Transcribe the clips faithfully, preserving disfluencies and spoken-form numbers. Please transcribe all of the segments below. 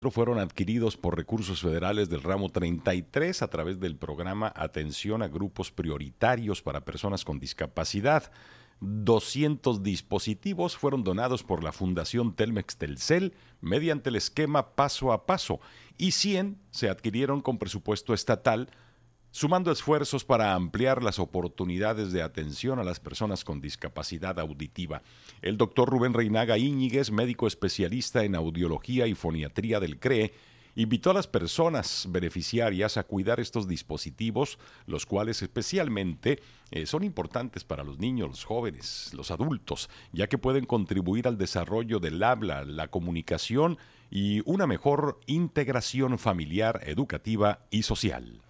fueron adquiridos por recursos federales del ramo treinta y tres a través del programa Atención a Grupos Prioritarios para Personas con Discapacidad. doscientos dispositivos fueron donados por la Fundación Telmex Telcel mediante el esquema Paso a Paso y cien se adquirieron con presupuesto estatal, sumando esfuerzos para ampliar las oportunidades de atención a las personas con discapacidad auditiva. El doctor Rubén Reinaga Íñiguez, médico especialista en audiología y foniatría del C R E, invitó a las personas beneficiarias a cuidar estos dispositivos, los cuales especialmente eh, son importantes para los niños, los jóvenes, los adultos, ya que pueden contribuir al desarrollo del habla, la comunicación y una mejor integración familiar, educativa y social.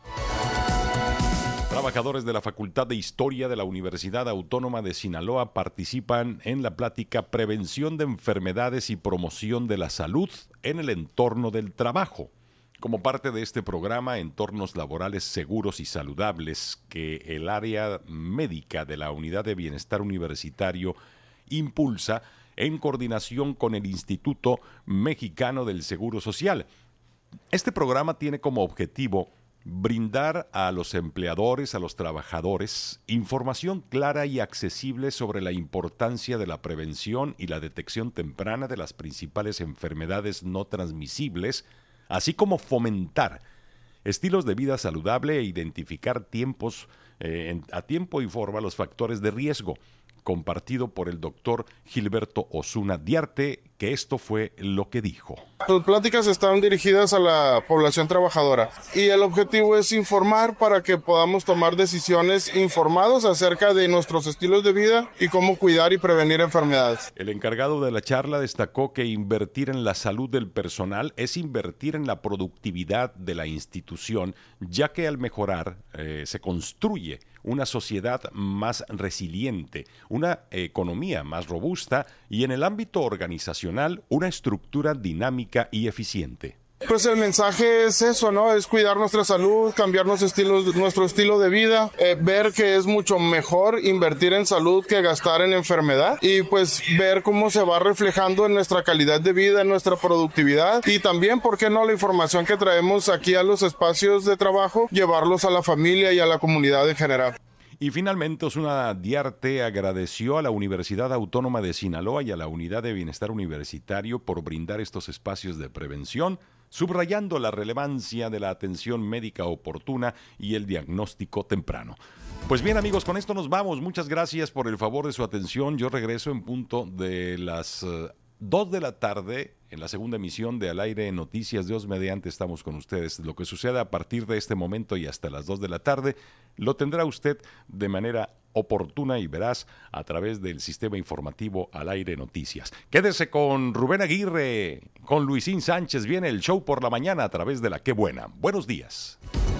Trabajadores de la Facultad de Historia de la Universidad Autónoma de Sinaloa participan en la plática Prevención de Enfermedades y Promoción de la Salud en el entorno del trabajo. Como parte de este programa, Entornos Laborales Seguros y Saludables, que el área médica de la Unidad de Bienestar Universitario impulsa en coordinación con el Instituto Mexicano del Seguro Social. Este programa tiene como objetivo brindar a los empleadores, a los trabajadores, información clara y accesible sobre la importancia de la prevención y la detección temprana de las principales enfermedades no transmisibles, así como fomentar estilos de vida saludable e identificar tiempos, eh, a tiempo y forma los factores de riesgo, compartido por el doctor Gilberto Osuna Diarte, que esto fue lo que dijo. Las pláticas están dirigidas a la población trabajadora y el objetivo es informar para que podamos tomar decisiones informados acerca de nuestros estilos de vida y cómo cuidar y prevenir enfermedades. El encargado de la charla destacó que invertir en la salud del personal es invertir en la productividad de la institución, ya que al mejorar eh, se construye una sociedad más resiliente, una economía más robusta y en el ámbito organizacional una estructura dinámica y eficiente. Pues el mensaje es eso, ¿no? Es cuidar nuestra salud, cambiar nuestro estilo, nuestro estilo de vida, eh, ver que es mucho mejor invertir en salud que gastar en enfermedad y pues ver cómo se va reflejando en nuestra calidad de vida, en nuestra productividad y también, ¿por qué no?, la información que traemos aquí a los espacios de trabajo, llevarlos a la familia y a la comunidad en general. Y finalmente, Osuna Diarte agradeció a la Universidad Autónoma de Sinaloa y a la Unidad de Bienestar Universitario por brindar estos espacios de prevención, subrayando la relevancia de la atención médica oportuna y el diagnóstico temprano. Pues bien, amigos, con esto nos vamos. Muchas gracias por el favor de su atención. Yo regreso en punto de las uh, dos de la tarde en la segunda emisión de Al Aire Noticias. Dios mediante, estamos con ustedes. Lo que suceda a partir de este momento y hasta las dos de la tarde lo tendrá usted de manera oportuna y veraz a través del sistema informativo Al Aire Noticias. Quédese con Rubén Aguirre, con Luisín Sánchez. Viene el show por la mañana a través de La Qué Buena. Buenos días.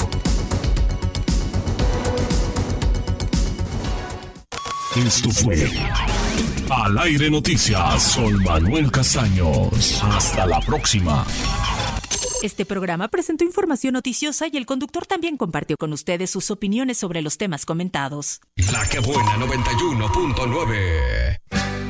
Esto fue Al Aire Noticias con Manuel Castaños. Hasta la próxima. Este programa presentó información noticiosa y el conductor también compartió con ustedes sus opiniones sobre los temas comentados. La Qué Buena noventa y uno punto nueve.